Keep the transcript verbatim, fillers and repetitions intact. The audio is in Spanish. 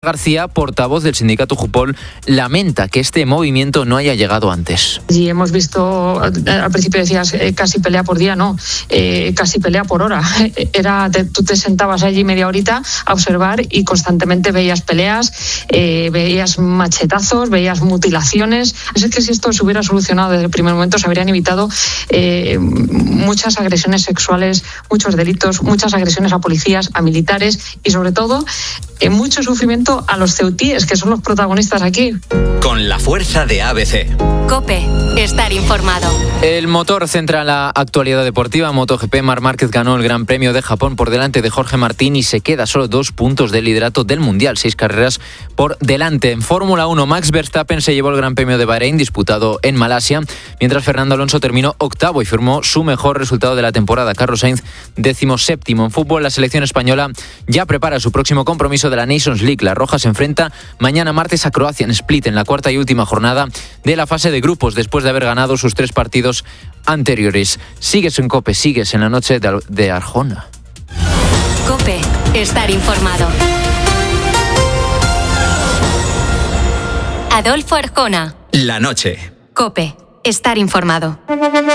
García, portavoz del sindicato Jupol, lamenta que este movimiento no haya llegado antes. Y hemos visto, al principio decías eh, casi pelea por día, no, eh, casi pelea por hora. Era, te, tú te sentabas allí media horita a observar y constantemente veías peleas, eh, veías machetazos, veías mutilaciones. Así que si esto se hubiera solucionado desde el primer momento, se habrían evitado eh, muchas agresiones sexuales, muchos delitos, muchas agresiones a policías, a militares y sobre todo eh, mucho sufrimiento a los ceutíes, que son los protagonistas aquí. Con la fuerza de A B C. COPE. Estar informado. El motor centra la actualidad deportiva. MotoGP, Marc Márquez ganó el Gran Premio de Japón por delante de Jorge Martín y se queda solo dos puntos del liderato del Mundial. Seis carreras por delante. En Fórmula uno, Max Verstappen se llevó el Gran Premio de Bahrein disputado en Malasia, mientras Fernando Alonso terminó octavo y firmó su mejor resultado de la temporada. Carlos Sainz, décimo séptimo. En fútbol, la selección española ya prepara su próximo compromiso de la Nations League. La Roja se enfrenta mañana martes a Croacia en Split, en la cuarta y última jornada de la fase de grupos, después de haber ganado sus tres partidos anteriores. Sigues en COPE, sigues en la noche de, de Arjona. COPE. Estar informado. Adolfo Arjona. La noche. COPE. Estar informado.